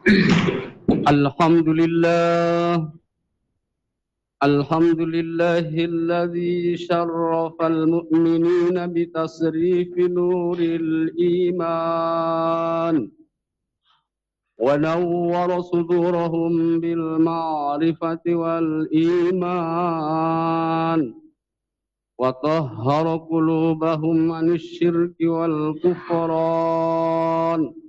الحمد لله. الحمد لله الذي شرف المؤمنين بتصريف نور الإيمان ونور صدورهم بالمعرفة والإيمان وطهر قلوبهم عن الشرك والكفران